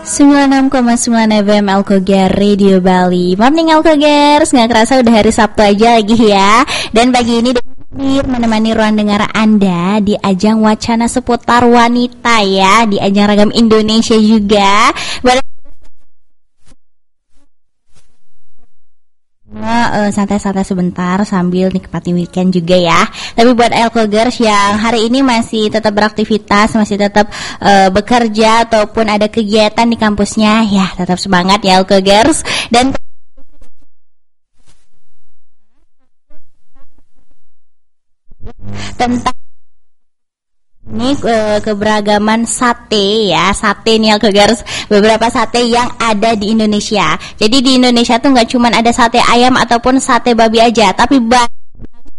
96,9 FM Alkoger Radio Bali. Morning Alkogers, nggak kerasa udah hari Sabtu aja lagi ya. Dan pagi ini menemani ruang dengar Anda di ajang wacana seputar wanita ya, di ajang Ragam Indonesia juga. Santai-santai sebentar sambil nikmati weekend juga ya. Tapi buat Alkogers yang hari ini masih tetap beraktivitas, masih tetap bekerja ataupun ada kegiatan di kampusnya, ya tetap semangat ya Alkogers. Dan tentang ini keberagaman sate ya, sate nih Alkogers, beberapa sate yang ada di Indonesia. Jadi di Indonesia tuh nggak cuma ada sate ayam ataupun sate babi aja, tapi banyak